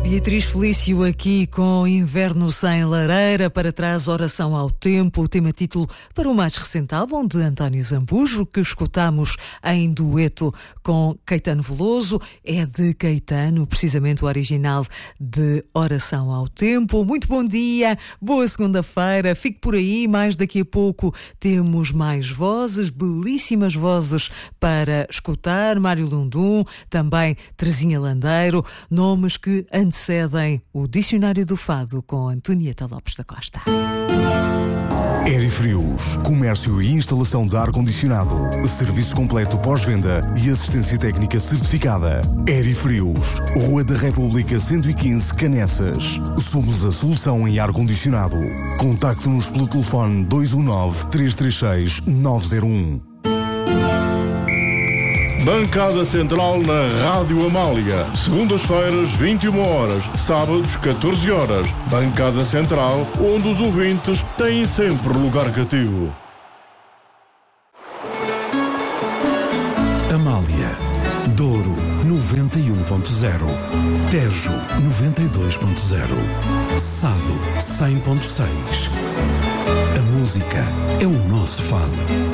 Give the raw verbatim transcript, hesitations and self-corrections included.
Beatriz Felício aqui com Inverno Sem Lareira, para trás Oração ao Tempo, o tema título para o mais recente álbum de António Zambujo, que escutamos em dueto com Caetano Veloso. É de Caetano, precisamente o original de Oração ao Tempo. Muito bom dia, boa segunda-feira, fique por aí, mais daqui a pouco temos mais vozes, belíssimas vozes para escutar. Mário Lundum, também Terezinha Landeiro, nomes que antecedem o Dicionário do Fado com Antonieta Lopes da Costa. Aerifrios, comércio e instalação de ar-condicionado, serviço completo pós-venda e assistência técnica certificada. Aerifrios, Rua da República cento e quinze, Canessas. Somos a solução em ar-condicionado. Contacte-nos pelo telefone dois um nove, três três seis, nove zero um. Bancada Central na Rádio Amália. Segundas-feiras, vinte e uma horas. Sábados, catorze horas. Bancada Central, onde os ouvintes têm sempre lugar cativo. Amália. Douro noventa e um ponto zero. Tejo noventa e dois ponto zero. Sado cem ponto seis. A música é o nosso fado.